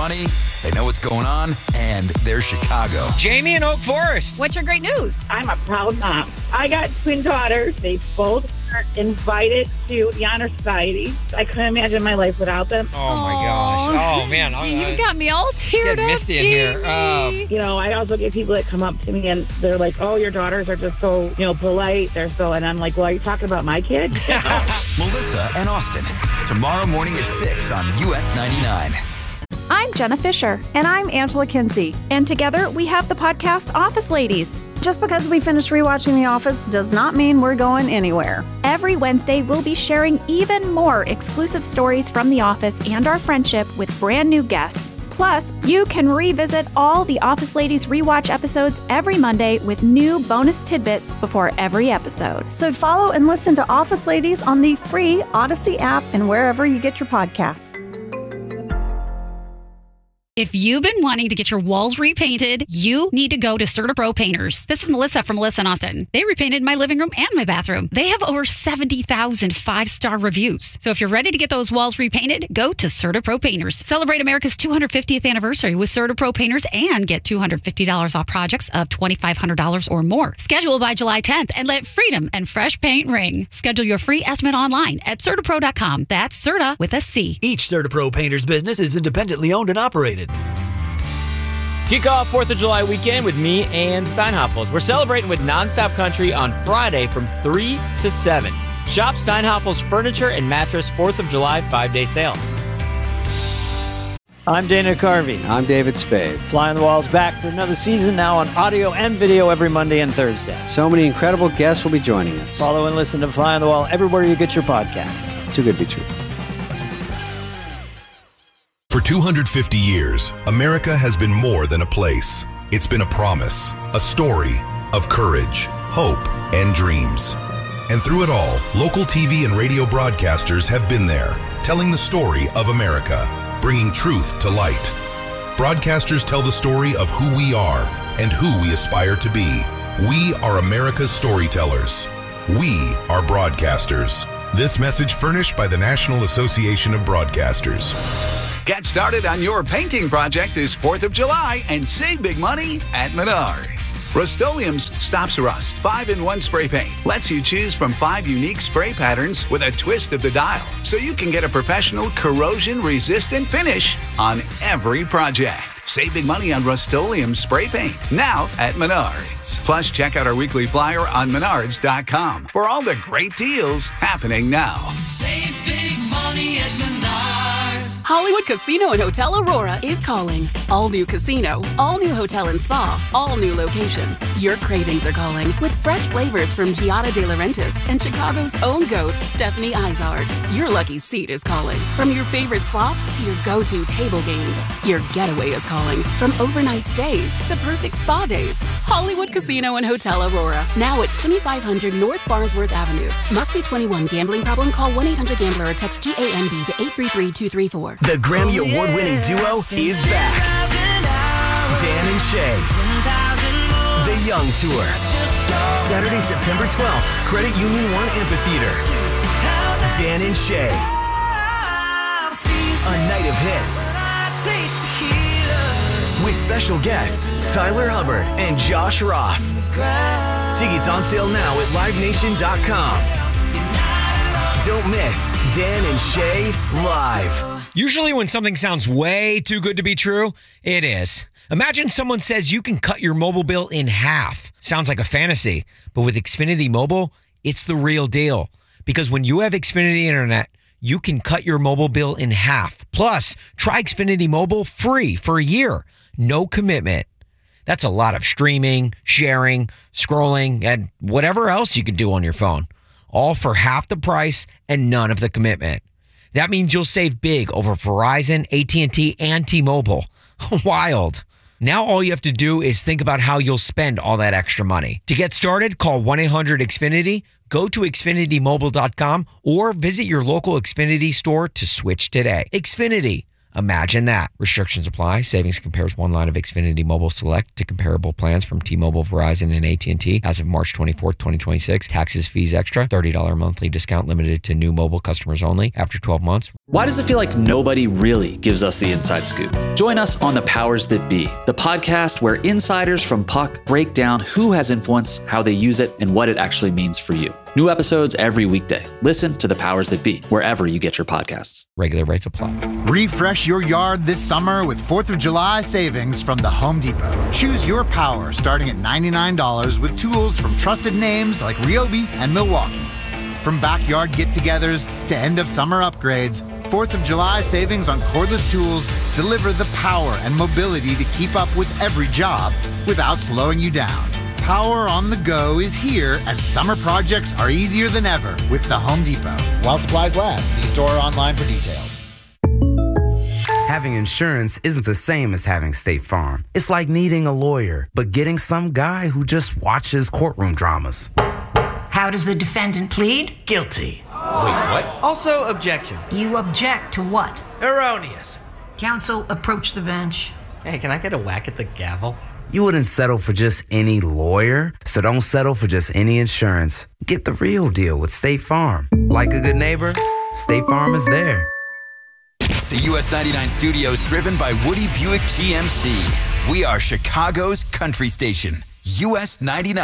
funny, they know what's going on, and they're Chicago. Jamie in Oak Forest. What's your great news? I'm a proud mom. I got twin daughters. They both are invited to the Honor Society. I couldn't imagine my life without them. Oh, my gosh. Oh, man. You got me all teared up, misty in here. You know, I also get people that come up to me and they're like, oh, your daughters are just so, polite. They're so, and I'm like, well, are you talking about my kid? Melissa and Austin, tomorrow morning at 6 on US 99. I'm Jenna Fisher. And I'm Angela Kinsey. And together we have the podcast Office Ladies. Just because we finished rewatching The Office does not mean we're going anywhere. Every Wednesday, we'll be sharing even more exclusive stories from The Office and our friendship with brand new guests. Plus, you can revisit all the Office Ladies rewatch episodes every Monday with new bonus tidbits before every episode. So follow and listen to Office Ladies on the free Odyssey app and wherever you get your podcasts. If you've been wanting to get your walls repainted, you need to go to CertaPro Painters. This is Melissa from Melissa and Austin. They repainted my living room and my bathroom. They have over 70,000 five-star reviews. So if you're ready to get those walls repainted, go to CertaPro Painters. Celebrate America's 250th anniversary with CertaPro Painters and get $250 off projects of $2,500 or more. Schedule by July 10th and let freedom and fresh paint ring. Schedule your free estimate online at CertaPro.com. That's Certa with a C. Each CertaPro Painters business is independently owned and operated. Kick off 4th of July weekend with me and Steinhoffels. We're celebrating with Nonstop Country on Friday from 3 to 7. Shop Steinhoffels Furniture and Mattress 4th of July 5-day sale. I'm Dana Carvey. I'm David Spade. Fly on the Wall's back for another season now on audio and video every Monday and Thursday. So many incredible guests will be joining us. Follow and listen to Fly on the Wall everywhere you get your podcasts. Too good to be true. For 250 years, America has been more than a place. It's been a promise, a story of courage, hope, and dreams. And through it all, local TV and radio broadcasters have been there, telling the story of America, bringing truth to light. Broadcasters tell the story of who we are and who we aspire to be. We are America's storytellers. We are broadcasters. This message furnished by the National Association of Broadcasters. Get started on your painting project this 4th of July and save big money at Menards. Rust-Oleum's Stops Rust 5-in-1 spray paint lets you choose from 5 unique spray patterns with a twist of the dial, so you can get a professional corrosion-resistant finish on every project. Save big money on Rust-Oleum spray paint now at Menards. Plus, check out our weekly flyer on Menards.com for all the great deals happening now. Save big money at Menards. Hollywood Casino and Hotel Aurora is calling. All new casino, all new hotel and spa, all new location. Your cravings are calling with fresh flavors from Giada De Laurentiis and Chicago's own goat, Stephanie Izard. Your lucky seat is calling. From your favorite slots to your go-to table games, your getaway is calling. From overnight stays to perfect spa days, Hollywood Casino and Hotel Aurora. Now at 2500 North Farnsworth Avenue. Must be 21. Gambling problem? Call 1-800-GAMBLER or text GAMB to 833-234. The Grammy Award-winning duo is back. Dan and Shay. The Young Tour. Saturday, September 12th. Credit Union 1 Amphitheater. Dan and Shay. A night of hits. With special guests, Tyler Hubbard and Josh Ross. Tickets on sale now at LiveNation.com. Don't miss Dan and Shay live. Usually when something sounds way too good to be true, it is. Imagine someone says you can cut your mobile bill in half. Sounds like a fantasy, but with Xfinity Mobile, it's the real deal. Because when you have Xfinity Internet, you can cut your mobile bill in half. Plus, try Xfinity Mobile free for a year. No commitment. That's a lot of streaming, sharing, scrolling, and whatever else you can do on your phone. All for half the price and none of the commitment. That means you'll save big over Verizon, AT&T, and T-Mobile. Wild. Now all you have to do is think about how you'll spend all that extra money. To get started, call 1-800-XFINITY, go to XfinityMobile.com, or visit your local Xfinity store to switch today. Xfinity. Imagine that. Restrictions apply. Savings compares one line of Xfinity Mobile Select to comparable plans from T-Mobile, Verizon, and AT&T as of March 24th, 2026. Taxes, fees extra. $30 monthly discount limited to new mobile customers only. After 12 months, Why does it feel like nobody really gives us the inside scoop? Join us on The Powers That Be, the podcast where insiders from Puck break down who has influence, how they use it, and what it actually means for you. New episodes every weekday. Listen to The Powers That Be wherever you get your podcasts. Regular rates apply. Refresh your yard this summer with 4th of July savings from the Home Depot. Choose your power starting at $99 with tools from trusted names like Ryobi and Milwaukee. From backyard get-togethers to end-of-summer upgrades, 4th of July savings on cordless tools deliver the power and mobility to keep up with every job without slowing you down. Power on the go is here, and summer projects are easier than ever with the Home Depot. While supplies last, see store or online for details. Having insurance isn't the same as having State Farm. It's like needing a lawyer, but getting some guy who just watches courtroom dramas. How does the defendant plead? Guilty. Wait, what? Also, objection. You object to what? Erroneous. Counsel, approach the bench. Hey, can I get a whack at the gavel? You wouldn't settle for just any lawyer, so don't settle for just any insurance. Get the real deal with State Farm. Like a good neighbor, State Farm is there. The US 99 Studios, driven by Woody Buick GMC. We are Chicago's country station, US 99.